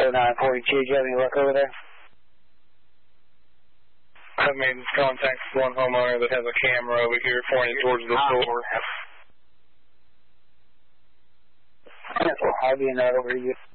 0942, do you have any luck over there? I've made contact with one homeowner that has a camera over here pointing towards the door. I'll be in that over here.